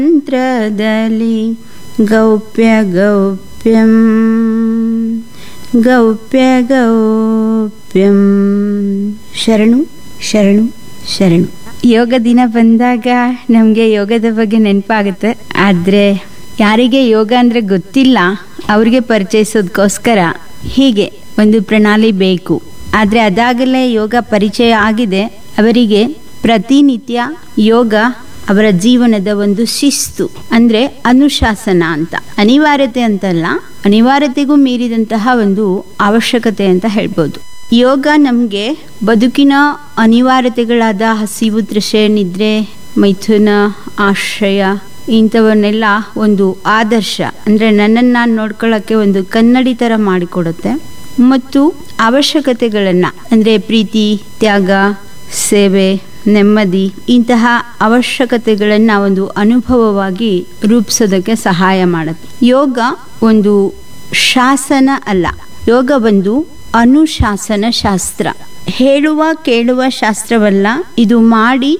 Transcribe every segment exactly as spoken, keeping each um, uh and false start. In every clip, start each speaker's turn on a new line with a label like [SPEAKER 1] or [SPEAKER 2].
[SPEAKER 1] ಮಂತ್ರದಲ್ಲಿ ಗೌಪ್ಯ ಗೌಪ್ಯಂ ಗೌಪ್ಯ ಗೌಪ್ಯಂ. ಶರಣು ಶರಣು ಶರಣು. ಯೋಗ ದಿನ ಬಂದಾಗ ನಮಗೆ ಯೋಗದ ಬಗ್ಗೆ ನೆನಪಾಗುತ್ತೆ. ಆದರೆ ಯಾರಿಗೆ ಯೋಗ ಅಂದರೆ ಗೊತ್ತಿಲ್ಲ ಅವ್ರಿಗೆ ಪರಿಚಯಿಸೋದಕ್ಕೋಸ್ಕರ ಹೀಗೆ ಒಂದು ಪ್ರಣಾಳಿ ಬೇಕು. ಆದರೆ ಅದಾಗಲೇ ಯೋಗ ಪರಿಚಯ ಆಗಿದೆ ಅವರಿಗೆ ಪ್ರತಿನಿತ್ಯ ಯೋಗ ಅವರ ಜೀವನದ ಒಂದು ಶಿಸ್ತು, ಅಂದರೆ ಅನುಶಾಸನ ಅಂತ. ಅನಿವಾರ್ಯತೆ ಅಂತಲ್ಲ, ಅನಿವಾರ್ಯತೆಗೂ ಮೀರಿದಂತಹ ಒಂದು ಅವಶ್ಯಕತೆ ಅಂತ ಹೇಳ್ಬೋದು. ಯೋಗ ನಮಗೆ ಬದುಕಿನ ಅನಿವಾರ್ಯತೆಗಳಾದ ಹಸಿವು, ತೃಷೆ, ನಿದ್ರೆ, ಮೈಥುನ, ಆಶ್ರಯ ಇಂಥವನ್ನೆಲ್ಲ ಒಂದು ಆದರ್ಶ, ಅಂದರೆ ನನ್ನನ್ನು ನಾನು ನೋಡ್ಕೊಳ್ಳೋಕ್ಕೆ ಒಂದು ಕನ್ನಡಿ ಥರ ಮಾಡಿಕೊಡುತ್ತೆ. ಮತ್ತು ಅವಶ್ಯಕತೆಗಳನ್ನು ಅಂದರೆ ಪ್ರೀತಿ, ತ್ಯಾಗ, ಸೇವೆ, ನೆಮ್ಮದಿ ಇಂತಹ ಅವಶ್ಯಕತೆಗಳನ್ನು ಒಂದು ಅನುಭವವಾಗಿ ರೂಪಿಸೋದಕ್ಕೆ ಸಹಾಯ ಮಾಡುತ್ತೆ. ಯೋಗ ಒಂದು ಶಾಸನ ಅಲ್ಲ, ಯೋಗ ಒಂದು ಅನುಶಾಸನ ಶಾಸ್ತ್ರ. ಹೇಳುವ ಕೇಳುವ ಶಾಸ್ತ್ರವಲ್ಲ, ಇದು ಮಾಡಿ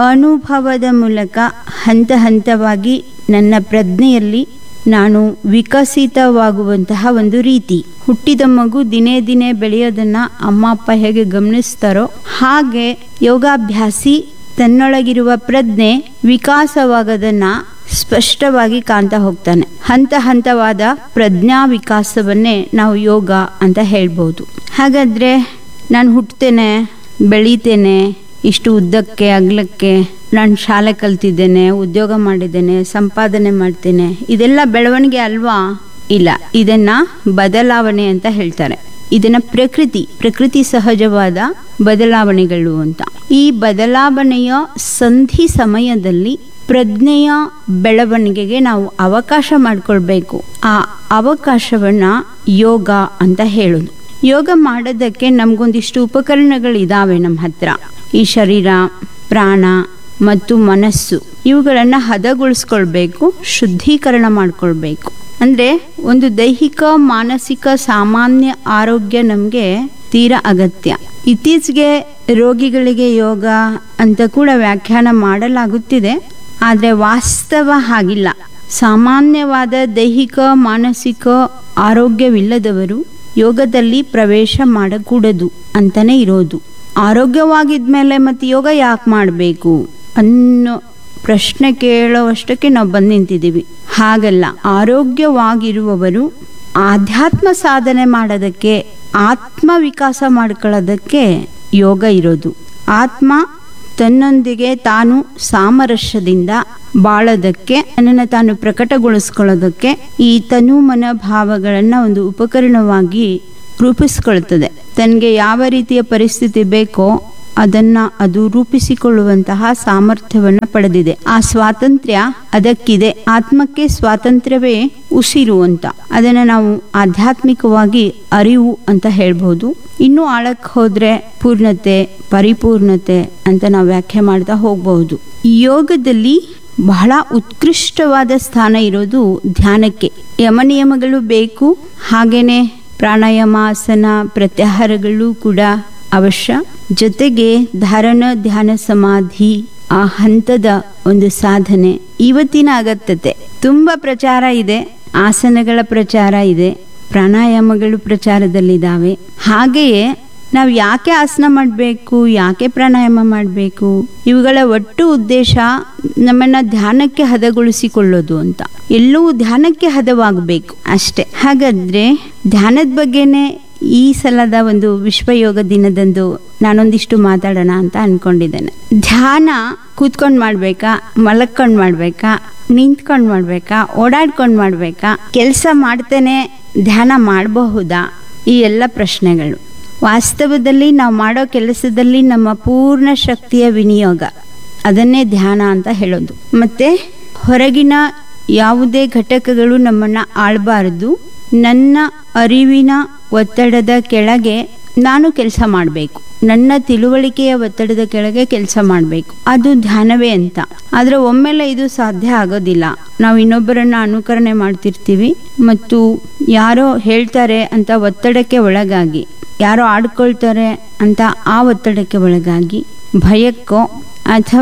[SPEAKER 1] ಅನುಭವದ ಮೂಲಕ ಹಂತ ಹಂತವಾಗಿ ನನ್ನ ಪ್ರಜ್ಞೆಯಲ್ಲಿ ನಾನು ವಿಕಸಿತವಾಗುವಂತಹ ಒಂದು ರೀತಿ. ಹುಟ್ಟಿದ ಮಗು ದಿನೇ ದಿನೇ ಬೆಳೆಯೋದನ್ನ ಅಮ್ಮ ಅಪ್ಪ ಹೇಗೆ ಗಮನಿಸ್ತಾರೋ ಹಾಗೆ ಯೋಗಾಭ್ಯಾಸಿ ತನ್ನೊಳಗಿರುವ ಪ್ರಜ್ಞೆ ವಿಕಾಸವಾಗೋದನ್ನ ಸ್ಪಷ್ಟವಾಗಿ ಕಾಣ್ತಾ ಹೋಗ್ತಾನೆ. ಹಂತ ಹಂತವಾದ ಪ್ರಜ್ಞಾ ವಿಕಾಸವನ್ನೇ ನಾವು ಯೋಗ ಅಂತ ಹೇಳ್ಬೋದು. ಹಾಗಾದ್ರೆ ನಾನು ಹುಟ್ಟುತ್ತೇನೆ, ಬೆಳೀತೇನೆ, ಇಷ್ಟು ಉದ್ದಕ್ಕೆ ಅಗಲಕ್ಕೆ ನಾನು ಶಾಲೆ ಕಲ್ತಿದ್ದೇನೆ, ಉದ್ಯೋಗ ಮಾಡಿದ್ದೇನೆ, ಸಂಪಾದನೆ ಮಾಡ್ತೇನೆ, ಇದೆಲ್ಲ ಬೆಳವಣಿಗೆ ಅಲ್ವಾ? ಇಲ್ಲ, ಇದನ್ನ ಬದಲಾವಣೆ ಅಂತ ಹೇಳ್ತಾರೆ. ಇದನ್ನ ಪ್ರಕೃತಿ ಪ್ರಕೃತಿ ಸಹಜವಾದ ಬದಲಾವಣೆಗಳು ಅಂತ. ಈ ಬದಲಾವಣೆಯ ಸಂಧಿ ಸಮಯದಲ್ಲಿ ಪ್ರಜ್ಞೆಯ ಬೆಳವಣಿಗೆಗೆ ನಾವು ಅವಕಾಶ ಮಾಡಿಕೊಳ್ಬೇಕು. ಆ ಅವಕಾಶವನ್ನ ಯೋಗ ಅಂತ ಹೇಳೋದು. ಯೋಗ ಮಾಡೋದಕ್ಕೆ ನಮಗೊಂದಿಷ್ಟು ಉಪಕರಣಗಳಿದಾವೆ ನಮ್ಮ ಹತ್ರ. ಈ ಶರೀರ, ಪ್ರಾಣ ಮತ್ತು ಮನಸ್ಸು ಇವುಗಳನ್ನು ಹದಗೊಳಿಸ್ಕೊಳ್ಬೇಕು, ಶುದ್ಧೀಕರಣ ಮಾಡ್ಕೊಳ್ಬೇಕು. ಅಂದರೆ ಒಂದು ದೈಹಿಕ ಮಾನಸಿಕ ಸಾಮಾನ್ಯ ಆರೋಗ್ಯ ನಮಗೆ ತೀರಾ ಅಗತ್ಯ. ಇತ್ತೀಚೆಗೆ ರೋಗಿಗಳಿಗೆ ಯೋಗ ಅಂತ ಕೂಡ ವ್ಯಾಖ್ಯಾನ ಮಾಡಲಾಗುತ್ತಿದೆ, ಆದರೆ ವಾಸ್ತವ ಹಾಗಿಲ್ಲ. ಸಾಮಾನ್ಯವಾದ ದೈಹಿಕ ಮಾನಸಿಕ ಆರೋಗ್ಯವಿಲ್ಲದವರು ಯೋಗದಲ್ಲಿ ಪ್ರವೇಶ ಮಾಡಕೂಡದು ಅಂತಲೇ ಇರೋದು. ಆರೋಗ್ಯವಾಗಿದ್ಮೇಲೆ ಮತ್ತೆ ಯೋಗ ಯಾಕೆ ಮಾಡಬೇಕು ಅನ್ನೋ ಪ್ರಶ್ನೆ ಕೇಳೋವಷ್ಟಕ್ಕೆ ನಾವು ಬಂದು ನಿಂತಿದ್ದೀವಿ. ಹಾಗಲ್ಲ, ಆರೋಗ್ಯವಾಗಿರುವವರು ಆಧ್ಯಾತ್ಮ ಸಾಧನೆ ಮಾಡೋದಕ್ಕೆ, ಆತ್ಮ ವಿಕಾಸ ಮಾಡ್ಕೊಳ್ಳೋದಕ್ಕೆ ಯೋಗ ಇರೋದು. ಆತ್ಮ ತನ್ನೊಂದಿಗೆ ತಾನು ಸಾಮರಸ್ಯದಿಂದ ಬಾಳೋದಕ್ಕೆ, ನನ್ನನ್ನು ತಾನು ಪ್ರಕಟಗೊಳಿಸ್ಕೊಳ್ಳೋದಕ್ಕೆ ಈ ತನು ಮನ ಭಾವಗಳನ್ನು ಒಂದು ಉಪಕರಣವಾಗಿ ರೂಪಿಸ್ಕೊಳ್ತದೆ. ತನಗೆ ಯಾವ ರೀತಿಯ ಪರಿಸ್ಥಿತಿ ಬೇಕೋ ಅದನ್ನ ಅದು ರೂಪಿಸಿಕೊಳ್ಳುವಂತಹ ಸಾಮರ್ಥ್ಯವನ್ನು ಪಡೆದಿದೆ. ಆ ಸ್ವಾತಂತ್ರ್ಯ ಅದಕ್ಕಿದೆ. ಆತ್ಮಕ್ಕೆ ಸ್ವಾತಂತ್ರ್ಯವೇ ಉಸಿರು ಅಂತ. ಅದನ್ನ ನಾವು ಆಧ್ಯಾತ್ಮಿಕವಾಗಿ ಅರಿವು ಅಂತ ಹೇಳ್ಬಹುದು. ಇನ್ನೂ ಆಳಕ್ಕೆ ಹೋದ್ರೆ ಪೂರ್ಣತೆ, ಪರಿಪೂರ್ಣತೆ ಅಂತ ನಾವು ವ್ಯಾಖ್ಯೆ ಮಾಡ್ತಾ ಹೋಗಬಹುದು. ಯೋಗದಲ್ಲಿ ಬಹಳ ಉತ್ಕೃಷ್ಟವಾದ ಸ್ಥಾನ ಇರೋದು ಧ್ಯಾನಕ್ಕೆ. ಯಮನಿಯಮಗಳು ಬೇಕು, ಹಾಗೇನೆ ಪ್ರಾಣಾಯಾಮ, ಆಸನ, ಪ್ರತ್ಯಾಹಾರಗಳು ಕೂಡ ಅವಶ್ಯ. ಜೊತೆಗೆ ಧಾರಣ, ಧ್ಯಾನ, ಸಮಾಧಿ ಆ ಹಂತದ ಒಂದು ಸಾಧನೆ ಇವತ್ತಿನ ಅಗತ್ಯತೆ. ತುಂಬ ಪ್ರಚಾರ ಇದೆ, ಆಸನಗಳ ಪ್ರಚಾರ ಇದೆ, ಪ್ರಾಣಾಯಾಮಗಳು ಪ್ರಚಾರದಲ್ಲಿದ್ದಾವೆ. ಹಾಗೆಯೇ ನಾವು ಯಾಕೆ ಆಸನ ಮಾಡಬೇಕು, ಯಾಕೆ ಪ್ರಾಣಾಯಾಮ ಮಾಡಬೇಕು, ಇವುಗಳ ಒಟ್ಟು ಉದ್ದೇಶ ನಮ್ಮನ್ನ ಧ್ಯಾನಕ್ಕೆ ಹದಗೊಳಿಸಿಕೊಳ್ಳೋದು ಅಂತ. ಎಲ್ಲವೂ ಧ್ಯಾನಕ್ಕೆ ಹದವಾಗಬೇಕು ಅಷ್ಟೇ. ಹಾಗಾದ್ರೆ ಧ್ಯಾನದ ಬಗ್ಗೆನೆ ಈ ಸಲದ ಒಂದು ವಿಶ್ವ ಯೋಗ ದಿನದಂದು ನಾನೊಂದಿಷ್ಟು ಮಾತಾಡೋಣ ಅಂತ ಅನ್ಕೊಂಡಿದ್ದೇನೆ. ಧ್ಯಾನ ಕೂತ್ಕೊಂಡು ಮಾಡ್ಬೇಕಾ, ಮಲಕ್ಕೊಂಡು ಮಾಡ್ಬೇಕಾ, ನಿಂತ್ಕೊಂಡು ಮಾಡ್ಬೇಕಾ, ಓಡಾಡ್ಕೊಂಡು ಮಾಡ್ಬೇಕಾ, ಕೆಲಸ ಮಾಡ್ತೇನೆ ಧ್ಯಾನ ಮಾಡಬಹುದಾ? ಈ ಎಲ್ಲ ಪ್ರಶ್ನೆಗಳು. ವಾಸ್ತವದಲ್ಲಿ ನಾವು ಮಾಡೋ ಕೆಲಸದಲ್ಲಿ ನಮ್ಮ ಪೂರ್ಣ ಶಕ್ತಿಯ ವಿನಿಯೋಗ, ಅದನ್ನೇ ಧ್ಯಾನ ಅಂತ ಹೇಳೋದು. ಮತ್ತೆ ಹೊರಗಿನ ಯಾವುದೇ ಘಟಕಗಳು ನಮ್ಮನ್ನ ಆಳ್ಬಾರದು. ನನ್ನ ಅರಿವಿನ ಒತ್ತಡದ ಕೆಳಗೆ ನಾನು ಕೆಲಸ ಮಾಡಬೇಕು, ನನ್ನ ತಿಳುವಳಿಕೆಯ ಒತ್ತಡದ ಕೆಳಗೆ ಕೆಲಸ ಮಾಡಬೇಕು, ಅದು ಧ್ಯಾನವೇ ಅಂತ. ಆದರೆ ಒಮ್ಮೆಲೆ ಇದು ಸಾಧ್ಯ ಆಗೋದಿಲ್ಲ. ನಾವು ಇನ್ನೊಬ್ಬರನ್ನ ಅನುಕರಣೆ ಮಾಡ್ತಿರ್ತೀವಿ ಮತ್ತು ಯಾರೋ ಹೇಳ್ತಾರೆ ಅಂತ ಒತ್ತಡಕ್ಕೆ ಒಳಗಾಗಿ, ಯಾರೋ ಆಡ್ಕೊಳ್ತಾರೆ ಅಂತ ಆ ಒತ್ತಡಕ್ಕೆ ಒಳಗಾಗಿ, ಭಯಕ್ಕೋ ಅಥವಾ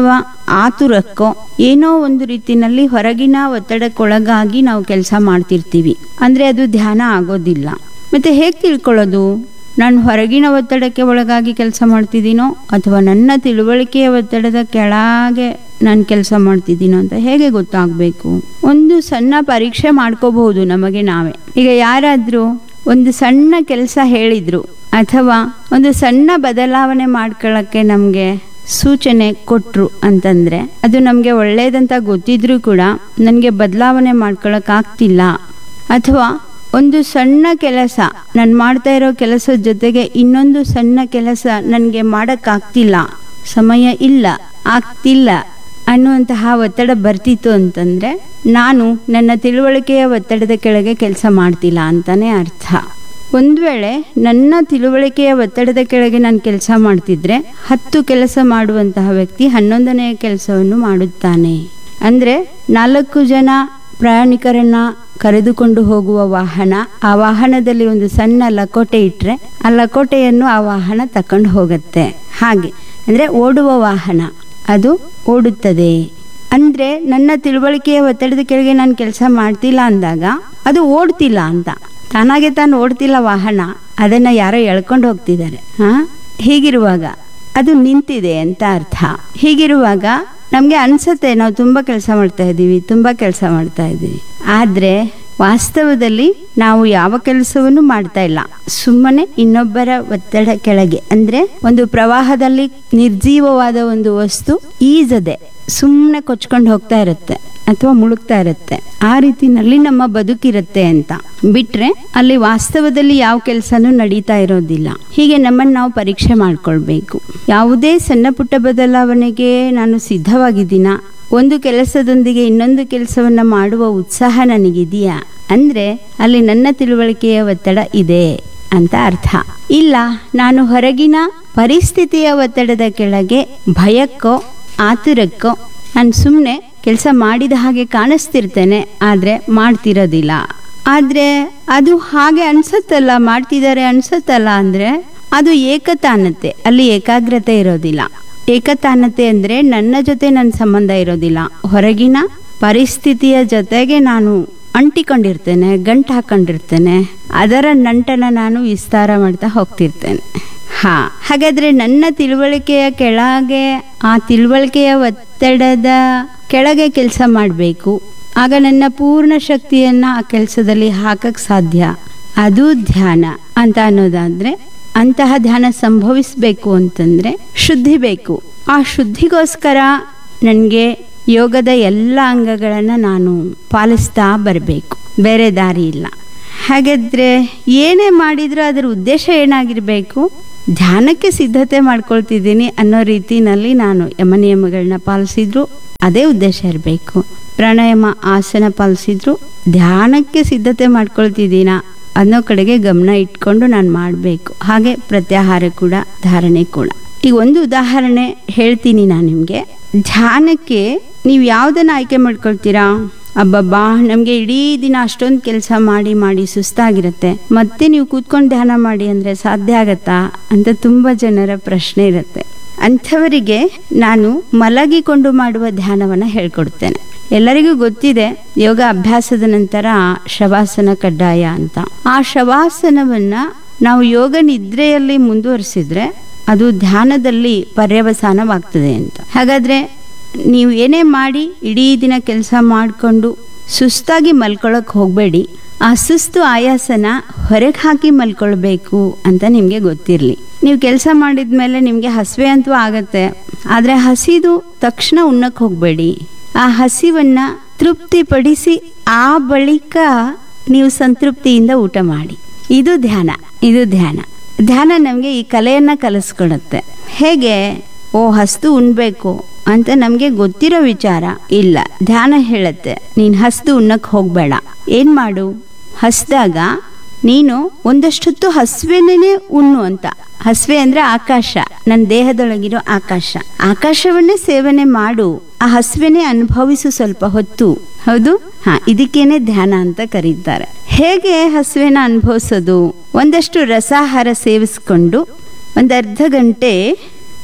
[SPEAKER 1] ಆತುರಕ್ಕೋ ಏನೋ ಒಂದು ರೀತಿನಲ್ಲಿ ಹೊರಗಿನ ಒತ್ತಡಕ್ಕೊಳಗಾಗಿ ನಾವು ಕೆಲಸ ಮಾಡ್ತಿರ್ತೀವಿ. ಅಂದ್ರೆ ಅದು ಧ್ಯಾನ ಆಗೋದಿಲ್ಲ. ಮತ್ತೆ ಹೇಗೆ ತಿಳ್ಕೊಳ್ಳೋದು? ನಾನು ಹೊರಗಿನ ಒತ್ತಡಕ್ಕೆ ಒಳಗಾಗಿ ಕೆಲಸ ಮಾಡ್ತಿದ್ದೀನೋ ಅಥವಾ ನನ್ನ ತಿಳುವಳಿಕೆಯ ಒತ್ತಡದ ಕೆಳಗೆ ನಾನು ಕೆಲಸ ಮಾಡ್ತಿದ್ದೀನೋ ಅಂತ ಹೇಗೆ ಗೊತ್ತಾಗಬೇಕು? ಒಂದು ಸಣ್ಣ ಪರೀಕ್ಷೆ ಮಾಡ್ಕೋಬಹುದು ನಮಗೆ ನಾವೇ. ಈಗ ಯಾರಾದರೂ ಒಂದು ಸಣ್ಣ ಕೆಲಸ ಹೇಳಿದ್ರು ಅಥವಾ ಒಂದು ಸಣ್ಣ ಬದಲಾವಣೆ ಮಾಡ್ಕೊಳ್ಳೋಕ್ಕೆ ನಮಗೆ ಸೂಚನೆ ಕೊಟ್ರು ಅಂತಂದ್ರೆ ಅದು ನಮಗೆ ಒಳ್ಳೇದಂತ ಗೊತ್ತಿದ್ರೂ ಕೂಡ ನನಗೆ ಬದಲಾವಣೆ ಮಾಡ್ಕೊಳಕ್ ಆಗ್ತಿಲ್ಲ, ಅಥವಾ ಒಂದು ಸಣ್ಣ ಕೆಲಸ ನಾನು ಮಾಡ್ತಾ ಇರೋ ಕೆಲಸದ ಜೊತೆಗೆ ಇನ್ನೊಂದು ಸಣ್ಣ ಕೆಲಸ ನನಗೆ ಮಾಡೋಕ್ಕಾಗ್ತಿಲ್ಲ, ಸಮಯ ಇಲ್ಲ, ಆಗ್ತಿಲ್ಲ ಅನ್ನುವಂತಹ ಒತ್ತಡ ಬರ್ತಿತ್ತು ಅಂತಂದ್ರೆ ನಾನು ನನ್ನ ತಿಳುವಳಿಕೆಯ ಒತ್ತಡದ ಕೆಳಗೆ ಕೆಲಸ ಮಾಡ್ತಿಲ್ಲ ಅಂತಾನೆ ಅರ್ಥ. ಒಂದು ವೇಳೆ ನನ್ನ ತಿಳುವಳಿಕೆಯ ಒತ್ತಡದ ಕೆಳಗೆ ನಾನು ಕೆಲಸ ಮಾಡ್ತಿದ್ರೆ ಹತ್ತು ಕೆಲಸ ಮಾಡುವಂತಹ ವ್ಯಕ್ತಿ ಹನ್ನೊಂದನೆಯ ಕೆಲಸವನ್ನು ಮಾಡುತ್ತಾನೆ. ಅಂದ್ರೆ ನಾಲ್ಕು ಜನ ಪ್ರಯಾಣಿಕರನ್ನ ಕರೆದುಕೊಂಡು ಹೋಗುವ ವಾಹನ, ಆ ವಾಹನದಲ್ಲಿ ಒಂದು ಸಣ್ಣ ಲಕೋಟೆ ಇಟ್ರೆ ಆ ಲಕೋಟೆಯನ್ನು ಆ ವಾಹನ ತಕೊಂಡು ಹೋಗುತ್ತೆ. ಹಾಗೆ ಅಂದ್ರೆ ಓಡುವ ವಾಹನ ಅದು ಓಡುತ್ತದೆ. ಅಂದ್ರೆ ನನ್ನ ತಿಳುವಳಿಕೆಯ ಒತ್ತಡದ ಕೆಳಗೆ ನಾನು ಕೆಲಸ ಮಾಡ್ತಿಲ್ಲ ಅಂದಾಗ ಅದು ಓಡ್ತಿಲ್ಲ ಅಂತ. ತಾನಾಗೆ ತಾನು ಓಡ್ತಿಲ್ಲ ವಾಹನ, ಅದನ್ನ ಯಾರೋ ಎಳ್ಕೊಂಡು ಹೋಗ್ತಿದ್ದಾರೆ. ಹಾ ಹೀಗಿರುವಾಗ ಅದು ನಿಂತಿದೆ ಅಂತ ಅರ್ಥ. ಹೀಗಿರುವಾಗ ನಮ್ಗೆ ಅನ್ಸತ್ತೆ ನಾವು ತುಂಬಾ ಕೆಲಸ ಮಾಡ್ತಾ ಇದ್ದೀವಿ ತುಂಬಾ ಕೆಲಸ ಮಾಡ್ತಾ ಇದ್ದೀವಿ ಆದ್ರೆ ವಾಸ್ತವದಲ್ಲಿ ನಾವು ಯಾವ ಕೆಲಸವನ್ನು ಮಾಡ್ತಾ ಇಲ್ಲ. ಸುಮ್ಮನೆ ಇನ್ನೊಬ್ಬರ ಒತ್ತಡ ಕೆಳಗೆ, ಅಂದ್ರೆ ಒಂದು ಪ್ರವಾಹದಲ್ಲಿ ನಿರ್ಜೀವವಾದ ಒಂದು ವಸ್ತು ಈಜದೆ ಸುಮ್ಮನೆ ಕೊಚ್ಕೊಂಡು ಹೋಗ್ತಾ ಇರುತ್ತೆ ಅಥವಾ ಮುಳುಗ್ತಾ ಇರುತ್ತೆ. ಆ ರೀತಿನಲ್ಲಿ ನಮ್ಮ ಬದುಕಿರುತ್ತೆ ಅಂತ ಬಿಟ್ರೆ ಅಲ್ಲಿ ವಾಸ್ತವದಲ್ಲಿ ಯಾವ ಕೆಲಸನೂ ನಡೀತಾ ಇರೋದಿಲ್ಲ. ಹೀಗೆ ನಮ್ಮನ್ನು ನಾವು ಪರೀಕ್ಷೆ ಮಾಡ್ಕೊಳ್ಬೇಕು. ಯಾವುದೇ ಸಣ್ಣ ಪುಟ್ಟ ಬದಲಾವಣೆಗೆ ನಾನು ಸಿದ್ಧವಾಗಿದ್ದೀನ, ಒಂದು ಕೆಲಸದೊಂದಿಗೆ ಇನ್ನೊಂದು ಕೆಲಸವನ್ನ ಮಾಡುವ ಉತ್ಸಾಹ ನನಗಿದೆಯಾ ಅಂದ್ರೆ ಅಲ್ಲಿ ನನ್ನ ತಿಳುವಳಿಕೆಯ ಒತ್ತಡ ಇದೆ ಅಂತ ಅರ್ಥ. ಇಲ್ಲ, ನಾನು ಹೊರಗಿನ ಪರಿಸ್ಥಿತಿಯ ಒತ್ತಡದ ಕೆಳಗೆ ಭಯಕ್ಕೋ ಆತುರಕ್ಕೋ ನಾನು ಸುಮ್ಮನೆ ಕೆಲಸ ಮಾಡಿದ ಹಾಗೆ ಕಾಣಿಸ್ತಿರ್ತೇನೆ ಆದ್ರೆ ಮಾಡ್ತಿರೋದಿಲ್ಲ. ಆದ್ರೆ ಅದು ಹಾಗೆ ಅನ್ಸತ್ತಲ್ಲ, ಮಾಡ್ತಿದ್ದಾರೆ ಅನ್ಸತ್ತಲ್ಲ ಅಂದ್ರೆ ಅದು ಏಕತಾನತೆ, ಅಲ್ಲಿ ಏಕಾಗ್ರತೆ ಇರೋದಿಲ್ಲ. ಏಕತಾನತೆ ಅಂದ್ರೆ ನನ್ನ ಜೊತೆ ನನ್ನ ಸಂಬಂಧ ಇರೋದಿಲ್ಲ, ಹೊರಗಿನ ಪರಿಸ್ಥಿತಿಯ ಜೊತೆಗೆ ನಾನು ಅಂಟಿಕೊಂಡಿರ್ತೇನೆ, ಗಂಟು ಹಾಕೊಂಡಿರ್ತೇನೆ, ಅದರ ನಂಟನ ನಾನು ವಿಸ್ತಾರ ಮಾಡ್ತಾ ಹೋಗ್ತಿರ್ತೇನೆ. ಹಾ ಹಾಗಾದ್ರೆ ನನ್ನ ತಿಳುವಳಿಕೆಯ ಕೆಳಗೆ, ಆ ತಿಳುವಳಿಕೆಯ ಒತ್ತಡದ ಕೆಳಗೆ ಕೆಲಸ ಮಾಡಬೇಕು. ಆಗ ನನ್ನ ಪೂರ್ಣ ಶಕ್ತಿಯನ್ನ ಆ ಕೆಲಸದಲ್ಲಿ ಹಾಕಕ್ ಸಾಧ್ಯ. ಅದು ಧ್ಯಾನ ಅಂತ ಅನ್ನೋದಾದ್ರೆ, ಅಂತಹ ಧ್ಯಾನ ಸಂಭವಿಸ್ಬೇಕು ಅಂತಂದ್ರೆ ಶುದ್ಧಿ ಬೇಕು. ಆ ಶುದ್ಧಿಗೋಸ್ಕರ ನನಗೆ ಯೋಗದ ಎಲ್ಲ ಅಂಗಗಳನ್ನ ನಾನು ಪಾಲಿಸ್ತಾ ಬರಬೇಕು, ಬೇರೆ ದಾರಿ ಇಲ್ಲ. ಹಾಗಾದ್ರೆ ಏನೇ ಮಾಡಿದ್ರು ಅದರ ಉದ್ದೇಶ ಏನಾಗಿರ್ಬೇಕು? ಧ್ಯಾನಕ್ಕೆ ಸಿದ್ಧತೆ ಮಾಡ್ಕೊಳ್ತಿದ್ದೀನಿ ಅನ್ನೋ ರೀತಿನಲ್ಲಿ ನಾನು ಯಮ ನಿಯಮಗಳನ್ನ ಪಾಲಿಸಿದ್ರು ಅದೇ ಉದ್ದೇಶ ಇರಬೇಕು. ಪ್ರಾಣಾಯಾಮ ಆಸನ ಪಾಲಿಸಿದ್ರು ಧ್ಯಾನಕ್ಕೆ ಸಿದ್ಧತೆ ಮಾಡ್ಕೊಳ್ತಿದ್ದೀನ ಅನ್ನೋ ಕಡೆಗೆ ಗಮನ ಇಟ್ಕೊಂಡು ನಾನು ಮಾಡಬೇಕು. ಹಾಗೆ ಪ್ರತ್ಯಾಹಾರ ಕೂಡ, ಧಾರಣೆ ಕೂಡ. ಈಗ ಒಂದು ಉದಾಹರಣೆ ಹೇಳ್ತೀನಿ ನಾನು ನಿಮಗೆ. ಧ್ಯಾನಕ್ಕೆ ನೀವು ಯಾವುದನ್ನ ಆಯ್ಕೆ ಮಾಡ್ಕೊಳ್ತೀರಾ? ಅಬ್ಬಬ್ಬಾ ನಮಗೆ ಇಡೀ ದಿನ ಅಷ್ಟೊಂದು ಕೆಲಸ ಮಾಡಿ ಮಾಡಿ ಸುಸ್ತಾಗಿರುತ್ತೆ, ಮತ್ತೆ ನೀವು ಕೂತ್ಕೊಂಡು ಧ್ಯಾನ ಮಾಡಿ ಅಂದರೆ ಸಾಧ್ಯ ಆಗತ್ತಾ ಅಂತ ತುಂಬ ಜನರ ಪ್ರಶ್ನೆ ಇರುತ್ತೆ. ಅಂಥವರಿಗೆ ನಾನು ಮಲಗಿಕೊಂಡು ಮಾಡುವ ಧ್ಯಾನವನ್ನು ಹೇಳ್ಕೊಡ್ತೇನೆ. ಎಲ್ಲರಿಗೂ ಗೊತ್ತಿದೆ ಯೋಗ ಅಭ್ಯಾಸದ ನಂತರ ಶವಾಸನ ಕಡ್ಡಾಯ ಅಂತ. ಆ ಶವಾಸನವನ್ನ ನಾವು ಯೋಗ ನಿದ್ರೆಯಲ್ಲಿ ಮುಂದುವರಿಸಿದ್ರೆ ಅದು ಧ್ಯಾನದಲ್ಲಿ ಪರ್ಯವಸಾನವಾಗ್ತದೆ ಅಂತ. ಹಾಗಾದ್ರೆ ನೀವು ಏನೇ ಮಾಡಿ ಇಡೀ ದಿನ ಕೆಲಸ ಮಾಡಿಕೊಂಡು ಸುಸ್ತಾಗಿ ಮಲ್ಕೊಳ್ಳೋಕೆ ಹೋಗಬೇಡಿ. ಆ ಸುಸ್ತು ಆಯಾಸನ ಹೊರಗೆ ಹಾಕಿ ಮಲ್ಕೊಳ್ಬೇಕು ಅಂತ ನಿಮಗೆ ಗೊತ್ತಿರಲಿ. ನೀವು ಕೆಲಸ ಮಾಡಿದ್ಮೇಲೆ ನಿಮಗೆ ಹಸಿವೆ ಅಂತೂ ಆಗತ್ತೆ, ಆದರೆ ಹಸಿದು ತಕ್ಷಣ ಉಣ್ಣಕ್ಕೆ ಹೋಗಬೇಡಿ. ಆ ಹಸಿವನ್ನ ತೃಪ್ತಿಪಡಿಸಿ ಆ ಬಳಿಕ ನೀವು ಸಂತೃಪ್ತಿಯಿಂದ ಊಟ ಮಾಡಿ. ಇದು ಧ್ಯಾನ. ಇದು ಧ್ಯಾನ ಧ್ಯಾನ ನಮಗೆ ಈ ಕಲೆಯನ್ನ ಕಲಿಸ್ಕೊಡುತ್ತೆ. ಹೇಗೆ? ಓ ಹಸ್ದು ಉಣ್ಬೇಕು ಅಂತ ನಮಗೆ ಗೊತ್ತಿರೋ ವಿಚಾರ ಇಲ್ಲ. ಧ್ಯಾನ ಹೇಳುತ್ತೆ ನೀನು ಹಸ್ದು ಉಣ್ಣಕ್ಕೆ ಹೋಗಬೇಡ. ಏನ್ ಮಾಡು? ಹಸ್ದಾಗ ನೀನು ಒಂದಷ್ಟೊತ್ತು ಹಸ್ವೆನೇ ಉಣ್ಣು ಅಂತ. ಹಸ್ವೆ ಅಂದ್ರೆ ಆಕಾಶ, ನನ್ನ ದೇಹದೊಳಗಿರೋ ಆಕಾಶ. ಆಕಾಶವನ್ನೇ ಸೇವನೆ ಮಾಡು, ಆ ಹಸ್ವೆನೇ ಅನುಭವಿಸು ಸ್ವಲ್ಪ ಹೊತ್ತು. ಹೌದು, ಹಾ ಇದಕ್ಕೇನೆ ಧ್ಯಾನ ಅಂತ ಕರೀತಾರೆ. ಹೇಗೆ ಹಸ್ವೆನ ಅನುಭವಿಸೋದು? ಒಂದಷ್ಟು ರಸಾಹಾರ ಸೇವಿಸ್ಕೊಂಡು ಒಂದು ಅರ್ಧ ಗಂಟೆ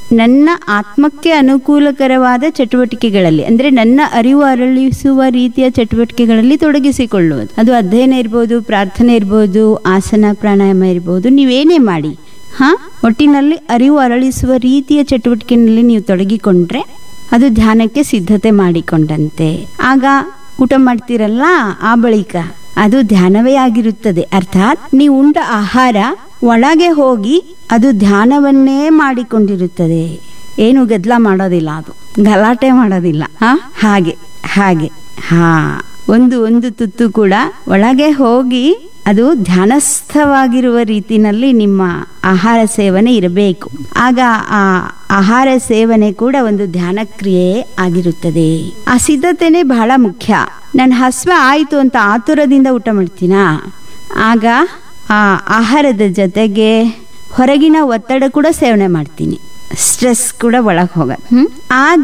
[SPEAKER 1] ನನ್ನ ಆತ್ಮಕ್ಕೆ ಅನುಕೂಲಕರವಾದ ಚಟುವಟಿಕೆಗಳಲ್ಲಿ, ಅಂದರೆ ನನ್ನ ಅರಿವು ಅರಳಿಸುವ ರೀತಿಯ ಚಟುವಟಿಕೆಗಳಲ್ಲಿ ತೊಡಗಿಸಿಕೊಳ್ಳುವುದು. ಅದು ಅಧ್ಯಯನ ಇರ್ಬೋದು, ಪ್ರಾರ್ಥನೆ ಇರ್ಬೋದು, ಆಸನ ಪ್ರಾಣಾಯಾಮ ಇರ್ಬೋದು, ನೀವೇನೇ ಮಾಡಿ ಹಾ ಒಟ್ಟಿನಲ್ಲಿ ಅರಿವು ಅರಳಿಸುವ ರೀತಿಯ ಚಟುವಟಿಕೆಯಲ್ಲಿ ನೀವು ತೊಡಗಿಕೊಂಡ್ರೆ ಅದು ಧ್ಯಾನಕ್ಕೆ ಸಿದ್ಧತೆ ಮಾಡಿಕೊಂಡಂತೆ. ಆಗ ಊಟ ಮಾಡ್ತೀರಲ್ಲ, ಆ ಬಳಿಕ ಅದು ಧ್ಯಾನವೇ ಆಗಿರುತ್ತದೆ. ಅರ್ಥಾತ್ ನೀವು ಉಂಡ ಆಹಾರ ಒಳಗೆ ಹೋಗಿ ಅದು ಧ್ಯಾನವನ್ನೇ ಮಾಡಿಕೊಂಡಿರುತ್ತದೆ. ಏನು ಗದ್ದಲ ಮಾಡೋದಿಲ್ಲ, ಅದು ಗಲಾಟೆ ಮಾಡೋದಿಲ್ಲ. ಹಾ ಹಾಗೆ ಹಾಗೆ ಹಾ ಒಂದು ಒಂದು ತುತ್ತು ಕೂಡ ಒಳಗೆ ಹೋಗಿ ಅದು ಧ್ಯಾನಸ್ಥವಾಗಿರುವ ರೀತಿನಲ್ಲಿ ನಿಮ್ಮ ಆಹಾರ ಸೇವನೆ ಇರಬೇಕು. ಆಗ ಆ ಆಹಾರ ಸೇವನೆ ಕೂಡ ಒಂದು ಧ್ಯಾನ ಕ್ರಿಯೆ ಆಗಿರುತ್ತದೆ. ಆ ಸಿದ್ಧತೆನೇ ಬಹಳ ಮುಖ್ಯ. ನಾನು ಹಸ್ವ ಆಯಿತು ಅಂತ ಆತುರದಿಂದ ಊಟ ಮಾಡ್ತೀನಾ, ಆಗ ಆ ಆಹಾರದ ಜೊತೆಗೆ ಹೊರಗಿನ ಒತ್ತಡ ಕೂಡ ಸೇವನೆ ಮಾಡ್ತೀನಿ, ಸ್ಟ್ರೆಸ್ ಕೂಡ ಒಳಗೆ ಹೋಗೋದು. ಹ್ಮ್ ಆಗ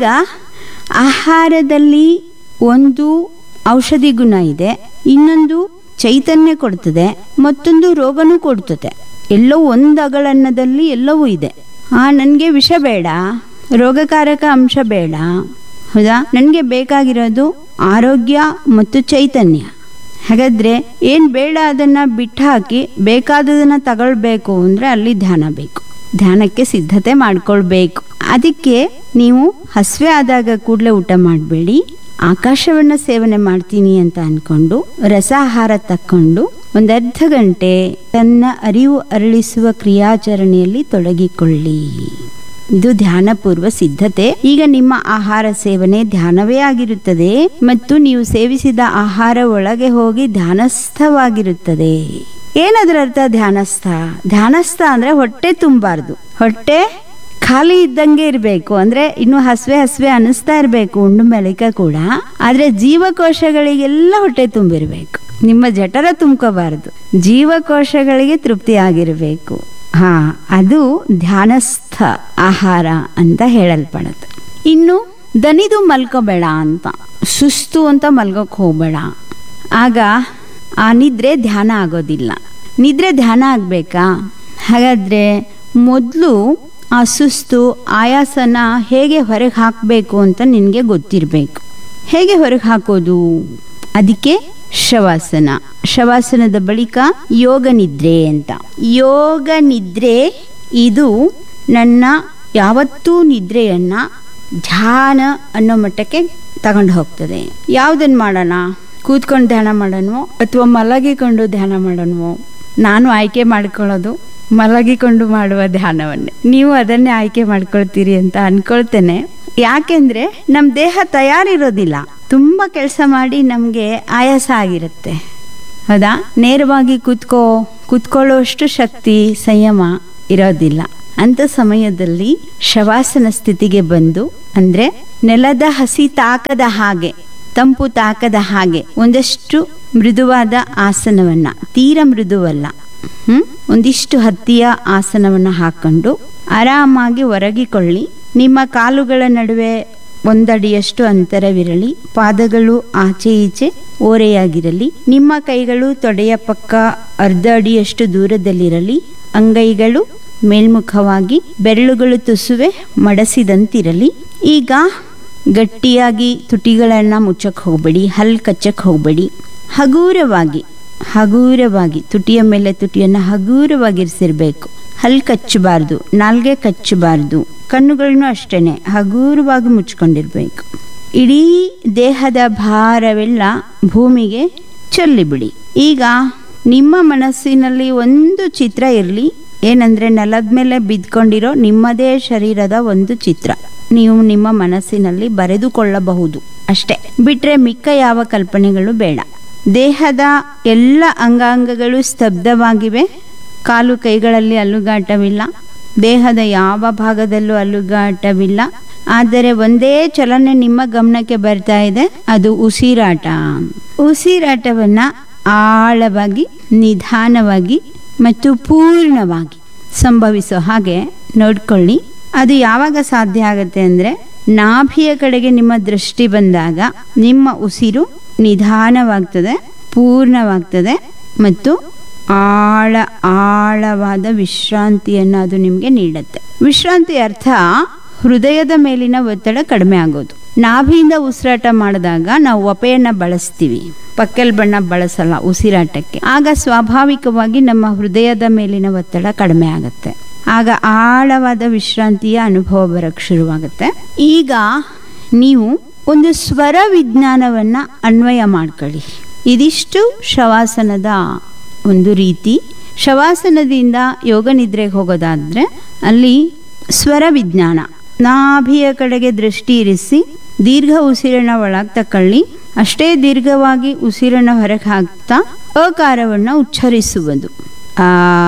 [SPEAKER 1] ಆಹಾರದಲ್ಲಿ ಒಂದು ಔಷಧಿ ಗುಣ ಇದೆ, ಇನ್ನೊಂದು ಚೈತನ್ಯ ಕೊಡ್ತದೆ, ಮತ್ತೊಂದು ರೋಗನೂ ಕೊಡ್ತದೆ. ಎಲ್ಲವೂ ಒಂದು ಅಗಳನ್ನದಲ್ಲಿ ಎಲ್ಲವೂ ಇದೆ. ಆ ನನಗೆ ವಿಷ ಬೇಡ, ರೋಗಕಾರಕ ಅಂಶ ಬೇಡ, ಹೌದಾ? ನನಗೆ ಬೇಕಾಗಿರೋದು ಆರೋಗ್ಯ ಮತ್ತು ಚೈತನ್ಯ. ಹಾಗಾದ್ರೆ ಏನು ಬೇಡ ಅದನ್ನ ಬಿಟ್ಟು ಹಾಕಿ ಬೇಕಾದದನ್ನ ತಗೊಳ್ಬೇಕು ಅಂದ್ರೆ ಅಲ್ಲಿ ಧ್ಯಾನ ಬೇಕು. ಧ್ಯಾನಕ್ಕೆ ಸಿದ್ಧತೆ ಮಾಡ್ಕೊಳ್ಬೇಕು. ಅದಕ್ಕೆ ನೀವು ಹಸಿವೆ ಆದಾಗ ಕೂಡಲೇ ಊಟ ಮಾಡಬೇಡಿ. ಆಕಾಶವನ್ನ ಸೇವನೆ ಮಾಡ್ತೀನಿ ಅಂತ ಅನ್ಕೊಂಡು ರಸಾಹಾರ ತಕ್ಕೊಂಡು ಒಂದು ಅರ್ಧ ಗಂಟೆ ತನ್ನ ಅರಿವು ಅರಳಿಸುವ ಕ್ರಿಯಾಚರಣೆಯಲ್ಲಿ ತೊಡಗಿಕೊಳ್ಳಿ. ಇದು ಧ್ಯಾನ ಪೂರ್ವ ಸಿದ್ಧತೆ. ಈಗ ನಿಮ್ಮ ಆಹಾರ ಸೇವನೆ ಧ್ಯಾನವೇ ಆಗಿರುತ್ತದೆ ಮತ್ತು ನೀವು ಸೇವಿಸಿದ ಆಹಾರ ಒಳಗೆ ಹೋಗಿ ಧ್ಯಾನಸ್ಥವಾಗಿರುತ್ತದೆ. ಏನದರ ಅರ್ಥ ಧ್ಯಾನಸ್ಥ? ಧ್ಯಾನಸ್ಥ ಅಂದ್ರೆ ಹೊಟ್ಟೆ ತುಂಬಾರ್ದು, ಹೊಟ್ಟೆ ಖಾಲಿ ಇದ್ದಂಗೆ ಇರಬೇಕು. ಅಂದ್ರೆ ಇನ್ನು ಹಸ್ವೆ ಹಸ್ವೆ ಅನಿಸ್ತಾ ಇರಬೇಕು ಉಂಡು ಮೇಲಿಕ ಕೂಡ, ಆದ್ರೆ ಜೀವಕೋಶಗಳಿಗೆಲ್ಲ ಹೊಟ್ಟೆ ತುಂಬಿರ್ಬೇಕು. ನಿಮ್ಮ ಜಠರ ತುಂಬ್ಕೋಬಾರದು, ಜೀವಕೋಶಗಳಿಗೆ ತೃಪ್ತಿ ಆಗಿರಬೇಕು. ಹಾ ಅದು ಧ್ಯಾನಸ್ಥ ಆಹಾರ ಅಂತ ಹೇಳಲ್ಪಡುತ್ತೆ. ಇನ್ನು ದನಿದು ಮಲ್ಕೋಬೇಡ ಅಂತ, ಸುಸ್ತು ಅಂತ ಮಲ್ಗೋಕ್ ಹೋಗ್ಬೇಡ. ಆಗ ಆ ನಿದ್ರೆ ಧ್ಯಾನ ಆಗೋದಿಲ್ಲ. ನಿದ್ರೆ ಧ್ಯಾನ ಆಗ್ಬೇಕಾ? ಹಾಗಾದ್ರೆ ಮೊದಲು ಆ ಸುಸ್ತು ಆಯಾಸನ ಹೇಗೆ ಹೊರಗೆ ಹಾಕಬೇಕು ಅಂತ ನಿನಗೆ ಗೊತ್ತಿರಬೇಕು. ಹೇಗೆ ಹೊರಗೆ ಹಾಕೋದು? ಅದಕ್ಕೆ ಶವಾಸನ, ಶವಾಸನದ ಬಳಿಕ ಯೋಗ ನಿದ್ರೆ ಅಂತ. ಯೋಗ ನಿದ್ರೆ ಇದು ನನ್ನ ಯಾವತ್ತೂ ನಿದ್ರೆಯನ್ನ ಧ್ಯಾನ ಅನ್ನೋ ಮಟ್ಟಕ್ಕೆ ತಗೊಂಡು ಹೋಗ್ತದೆ. ಯಾವುದನ್ನು ಮಾಡೋಣ? ಕೂತ್ಕೊಂಡು ಧ್ಯಾನ ಮಾಡೋಣವೋ ಅಥವಾ ಮಲಗಿಕೊಂಡು ಧ್ಯಾನ ಮಾಡೋಣವೋ? ನಾನು ಆಯ್ಕೆ ಮಾಡ್ಕೊಳ್ಳೋದು ಮಲಗಿಕೊಂಡು ಮಾಡುವ ಧ್ಯಾನವನ್ನೇ. ನೀವು ಅದನ್ನೇ ಆಯ್ಕೆ ಮಾಡ್ಕೊಳ್ತೀರಿ ಅಂತ ಅನ್ಕೊಳ್ತೇನೆ. ಯಾಕೆಂದ್ರೆ ನಮ್ಮ ದೇಹ ತಯಾರಿರೋದಿಲ್ಲ, ತುಂಬ ಕೆಲಸ ಮಾಡಿ ನಮಗೆ ಆಯಾಸ ಆಗಿರುತ್ತೆ, ಹೌದಾ? ನೇರವಾಗಿ ಕೂತ್ಕೋ ಕೂತ್ಕೊಳ್ಳೋಷ್ಟು ಶಕ್ತಿ ಸಂಯಮ ಇರೋದಿಲ್ಲ. ಅಂತ ಸಮಯದಲ್ಲಿ ಶವಾಸನ ಸ್ಥಿತಿಗೆ ಬಂದು, ಅಂದ್ರೆ ನೆಲದ ಹಸಿ ತಾಕದ ಹಾಗೆ, ತಂಪು ತಾಕದ ಹಾಗೆ ಒಂದಷ್ಟು ಮೃದುವಾದ ಆಸನವನ್ನ, ತೀರ ಮೃದುವಲ್ಲ, ಹ್ಮ್ ಒಂದಿಷ್ಟು ಹತ್ತಿಯ ಆಸನವನ್ನ ಹಾಕೊಂಡು ಆರಾಮಾಗಿ ಒರಗಿಕೊಳ್ಳಿ. ನಿಮ್ಮ ಕಾಲುಗಳ ನಡುವೆ ಒಂದಡಿಯಷ್ಟು ಅಂತರವಿರಲಿ, ಪಾದಗಳು ಆಚೆ ಈಚೆ ಓರೆಯಾಗಿರಲಿ, ನಿಮ್ಮ ಕೈಗಳು ತೊಡೆಯ ಪಕ್ಕ ಅರ್ಧ ಅಡಿಯಷ್ಟು ದೂರದಲ್ಲಿರಲಿ, ಅಂಗೈಗಳು ಮೇಲ್ಮುಖವಾಗಿ, ಬೆರಳುಗಳು ತುಸುವೆ ಮಡಸಿದಂತಿರಲಿ. ಈಗ ಗಟ್ಟಿಯಾಗಿ ತುಟಿಗಳನ್ನ ಮುಚ್ಚಕ್ ಹೋಗ್ಬೇಡಿ, ಹಲ್ ಕಚ್ಚಕ್ ಹೋಗ್ಬೇಡಿ. ಹಗೂರವಾಗಿ ಹಗೂರವಾಗಿ ತುಟಿಯ ಮೇಲೆ ತುಟಿಯನ್ನ ಹಗೂರವಾಗಿರಿಸಿರ್ಬೇಕು. ಹಲ್ ಕಚ್ಚಬಾರ್ದು, ನಾಲ್ಗೆ ಕಚ್ಚಬಾರ್ದು, ಕಣ್ಣುಗಳನ್ನು ಅಷ್ಟೇನೆ ಹಗೂರವಾಗಿ ಮುಚ್ಕೊಂಡಿರ್ಬೇಕು. ಇಡೀ ದೇಹದ ಭಾರವೆಲ್ಲ ಭೂಮಿಗೆ ಚೆಲ್ಲಿಬಿಡಿ. ಈಗ ನಿಮ್ಮ ಮನಸ್ಸಿನಲ್ಲಿ ಒಂದು ಚಿತ್ರ ಇರಲಿ. ಏನಂದ್ರೆ ನೆಲದ ಮೇಲೆ ಬಿದ್ಕೊಂಡಿರೋ ನಿಮ್ಮದೇ ಶರೀರದ ಒಂದು ಚಿತ್ರ ನೀವು ನಿಮ್ಮ ಮನಸ್ಸಿನಲ್ಲಿ ಬರೆದುಕೊಳ್ಳಬಹುದು ಅಷ್ಟೇ. ಬಿಟ್ರೆ ಮಿಕ್ಕ ಯಾವ ಕಲ್ಪನೆಗಳು ಬೇಡ. ದೇಹದ ಎಲ್ಲ ಅಂಗಾಂಗಗಳು ಸ್ತಬ್ಧವಾಗಿವೆ. ಕಾಲು ಕೈಗಳಲ್ಲಿ ಅಲುಗಾಟವಿಲ್ಲ, ದೇಹದ ಯಾವ ಭಾಗದಲ್ಲೂ ಅಲುಗಾಟವಿಲ್ಲ. ಆದರೆ ಒಂದೇ ಚಲನೆ ನಿಮ್ಮ ಗಮನಕ್ಕೆ ಬರ್ತಾ ಇದೆ, ಅದು ಉಸಿರಾಟ. ಉಸಿರಾಟವನ್ನ ಆಳವಾಗಿ, ನಿಧಾನವಾಗಿ ಮತ್ತು ಪೂರ್ಣವಾಗಿ ಸಂಭವಿಸೋ ಹಾಗೆ ನೋಡ್ಕೊಳ್ಳಿ. ಅದು ಯಾವಾಗ ಸಾಧ್ಯ ಆಗುತ್ತೆ ಅಂದ್ರೆ, ನಾಭಿಯ ಕಡೆಗೆ ನಿಮ್ಮ ದೃಷ್ಟಿ ಬಂದಾಗ ನಿಮ್ಮ ಉಸಿರು ನಿಧಾನವಾಗ್ತದೆ, ಪೂರ್ಣವಾಗ್ತದೆ ಮತ್ತು ಆಳ ಆಳವಾದ ವಿಶ್ರಾಂತಿಯನ್ನು ಅದು ನಿಮಗೆ ನೀಡುತ್ತೆ. ವಿಶ್ರಾಂತಿ ಅರ್ಥ ಹೃದಯದ ಮೇಲಿನ ಒತ್ತಡ ಕಡಿಮೆ ಆಗೋದು. ನಾಭಿಯಿಂದ ಉಸಿರಾಟ ಮಾಡಿದಾಗ ನಾವು ಒಪೆಯನ್ನು ಬಳಸ್ತೀವಿ, ಪಕ್ಕೆಲ್ ಬಣ್ಣ ಬಳಸಲ್ಲ ಉಸಿರಾಟಕ್ಕೆ. ಆಗ ಸ್ವಾಭಾವಿಕವಾಗಿ ನಮ್ಮ ಹೃದಯದ ಮೇಲಿನ ಒತ್ತಡ ಕಡಿಮೆ ಆಗುತ್ತೆ. ಆಗ ಆಳವಾದ ವಿಶ್ರಾಂತಿಯ ಅನುಭವ ಬರಕ್ಕೆ ಶುರುವಾಗುತ್ತೆ. ಈಗ ನೀವು ಒಂದು ಸ್ವರ ವಿಜ್ಞಾನವನ್ನು ಅನ್ವಯ ಮಾಡ್ಕೊಳ್ಳಿ. ಇದಿಷ್ಟು ಶವಾಸನದ ಒಂದು ರೀತಿ. ಶವಾಸನದಿಂದ ಯೋಗ ನಿದ್ರೆಗೆ ಹೋಗೋದಾದರೆ ಅಲ್ಲಿ ಸ್ವರ ವಿಜ್ಞಾನ, ನಾಭಿಯ ಕಡೆಗೆ ದೃಷ್ಟಿ ಇರಿಸಿ ದೀರ್ಘ ಉಸಿರನ್ನು ಒಳಗೆ ತಕೊಳ್ಳಿ, ಅಷ್ಟೇ ದೀರ್ಘವಾಗಿ ಉಸಿರನ್ನು ಹೊರಗೆ ಹಾಕ್ತಾ ಅಕಾರವನ್ನು ಉಚ್ಚರಿಸುವುದು. ಆ